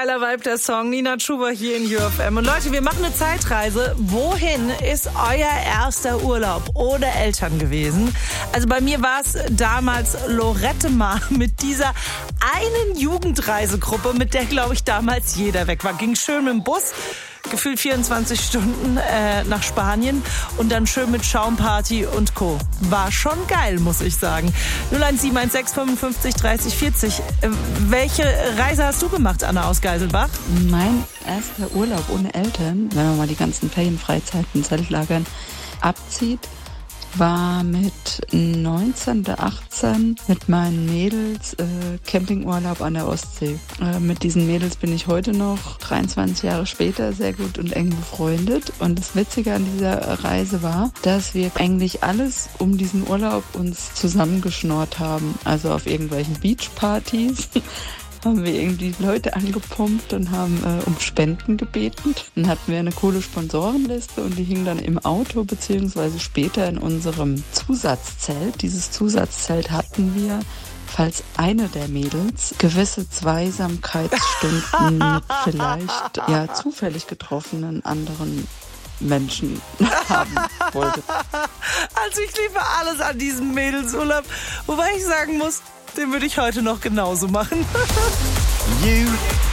Geiler Vibe, der Song. Nina Chuba hier in UFM. Und Leute, wir machen eine Zeitreise. Wohin ist euer erster Urlaub ohne Eltern gewesen? Also bei mir war es damals Lorette Mar mit dieser einen Jugendreisegruppe, mit der, glaube ich, damals jeder weg war. Ging schön mit dem Bus, gefühlt 24 Stunden nach Spanien und dann schön mit Schaumparty und Co. War schon geil, muss ich sagen. 01716 55 30 40. Welche Reise hast du gemacht, Anna aus Geiselbach? Mein erster Urlaub ohne Eltern, wenn man mal die ganzen Ferienfreizeiten, Zeltlagern abzieht, war mit 19 oder 18 mit meinen Mädels Campingurlaub an der Ostsee. Mit diesen Mädels bin ich heute noch, 23 Jahre später, sehr gut und eng befreundet. Und das Witzige an dieser Reise war, dass wir eigentlich alles um diesen Urlaub uns zusammengeschnort haben. Also auf irgendwelchen Beachpartys haben wir irgendwie Leute angepumpt und haben um Spenden gebeten. Dann hatten wir eine coole Sponsorenliste und die hing dann im Auto beziehungsweise später in unserem Zusatzzelt. Dieses Zusatzzelt hatten wir, falls eine der Mädels gewisse Zweisamkeitsstunden mit vielleicht zufällig getroffenen anderen Menschen haben wollte. Also ich liebe alles an diesem Mädelsurlaub, wobei ich sagen muss, den würde ich heute noch genauso machen. You